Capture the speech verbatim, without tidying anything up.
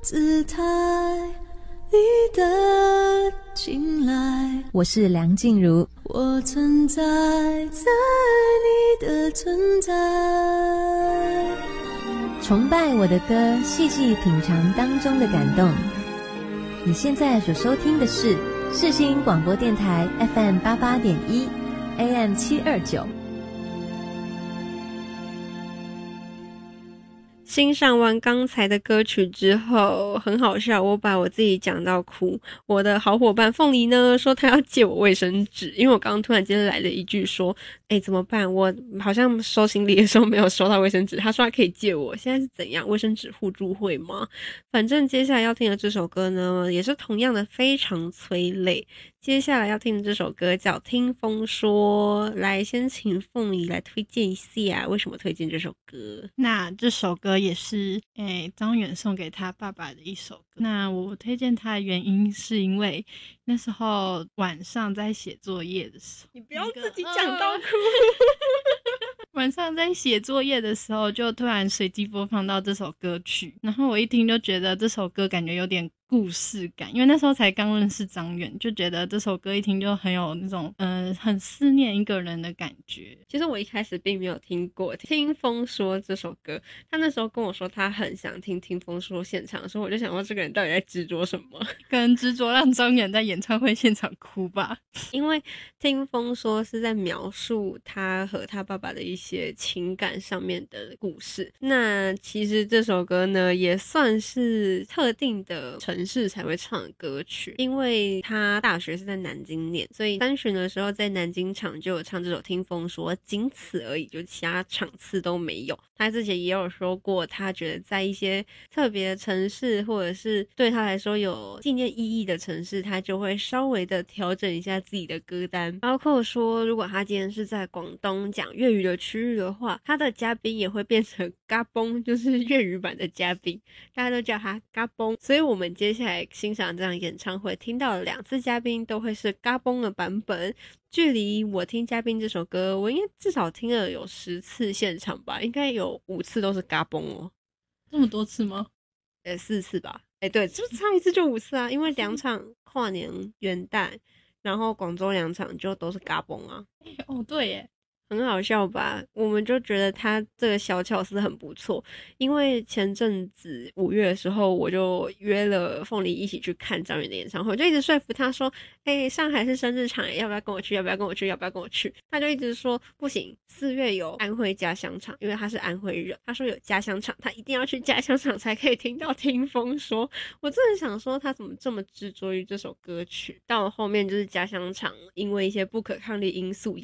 姿态里的青睐。 我是梁静茹， 我存在在你的存在。 崇拜我的歌，细细品尝当中的感动。你现在所收听的是世新广播电台 F M 八八点一 A M 七二九。 欣赏完刚才的歌曲之后，很好笑，我把我自己讲到哭。我的好伙伴凤梨呢，说他要借我卫生纸，因为我刚刚突然间来了一句说，诶，怎么办？我好像收行李的时候没有收到卫生纸，他说他可以借我，现在是怎样？卫生纸互助会吗？反正接下来要听的这首歌呢，也是同样的非常催泪。接下来要听的这首歌叫《听风说》，来先请凤梨来推荐一下，为什么推荐这首歌？ 那这首歌也是诶张远送给他爸爸的一首歌。那我推荐他的原因是因为那时候晚上在写作业的时候， 你不要自己讲到哭。 晚上在写作业的时候，就突然随机播放到这首歌曲，然后我一听就觉得这首歌感觉有点故事感，因为那时候才刚认识张远，就觉得这首歌一听就很有那种呃很思念一个人的感觉。 其实我一开始并没有听过听风说这首歌，他那时候跟我说他很想听听风说现场的时候，我就想说这个人到底在执着什么， 可能执着让张远在演唱会现场哭吧。 因为听风说是在描述他和他爸爸的一些情感上面的故事，那其实这首歌呢也算是特定的城市才会唱的歌曲，因为他大学是在南京念，所以三巡的时候在南京场就有唱这首听风说，仅此而已，就其他场次都没有。他之前也有说过，他觉得在一些特别的城市或者是对他来说有纪念意义的城市，他就会稍微的调整一下自己的歌单，包括说如果他今天是在广东讲粤语的区域的话，他的嘉宾也会变成嘎嘣，就是粤语版的嘉宾，大家都叫他嘎嘣。所以我们接下来欣赏这场演唱会听到的两次嘉宾都会是嘎嘣的版本。距离我听嘉宾这首歌，我应该至少听了有十次现场吧，应该有五次都是嘎嘣哦。 这么多次吗？ 呃，四次吧。诶对，就差一次就五次啊，因为两场跨年元旦，然后广州两场就都是嘎嘣啊。 哦，对耶。 很好笑吧，我们就觉得他这个小巧思很不错，因为前阵子五月的时候我就约了凤梨一起去看张远的演唱会，我就一直说服他说诶、欸、上海是生日场，要不要跟我去要不要跟我去要不要跟我去，他就一直说不行，四月有安徽家乡场，因为他是安徽人，他说有家乡场，他一定要去家乡场才可以听到听风说。我真的想说他怎么这么执着于这首歌曲，到了后面就是家乡场因为一些不可抗力因素